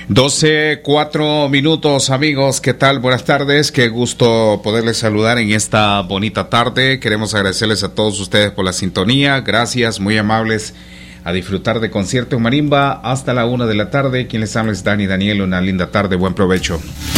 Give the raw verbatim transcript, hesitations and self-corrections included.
doce, cuatro minutos, amigos, ¿qué tal? Buenas tardes, qué gusto poderles saludar en esta bonita tarde. Queremos agradecerles a todos ustedes por la sintonía, gracias, muy amables, a disfrutar de Concierto Marimba hasta la una de la tarde. Quien les habla es Dani Daniel, una linda tarde, buen provecho.